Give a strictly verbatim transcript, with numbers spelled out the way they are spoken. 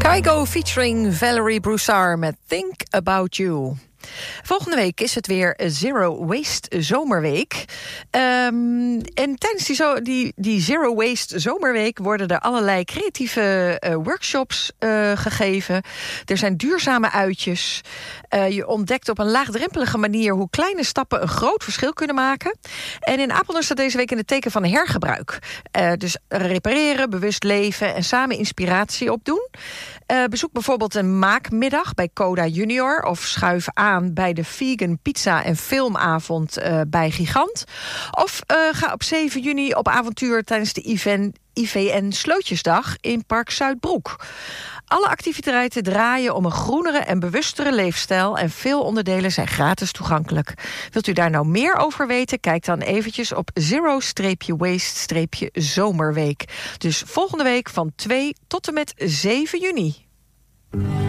Kygo featuring Valerie Broussard met Think About You. Volgende week is het weer Zero Waste Zomerweek. Um, en tijdens die, zo, die, die Zero Waste Zomerweek worden er allerlei creatieve uh, workshops uh, gegeven. Er zijn duurzame uitjes. Uh, je ontdekt op een laagdrempelige manier hoe kleine stappen een groot verschil kunnen maken. En in Apeldoorn staat deze week in het teken van hergebruik. Uh, dus repareren, bewust leven en samen inspiratie opdoen. Uh, bezoek bijvoorbeeld een maakmiddag bij Coda Junior of schuif aan bij de vegan pizza en filmavond uh, bij Gigant. Of uh, ga op zeven juni op avontuur tijdens de event I V N Slootjesdag in Park Zuidbroek. Alle activiteiten draaien om een groenere en bewustere leefstijl en veel onderdelen zijn gratis toegankelijk. Wilt u daar nou meer over weten? Kijk dan eventjes op zero-waste-zomerweek. Dus volgende week van twee tot en met zeven juni.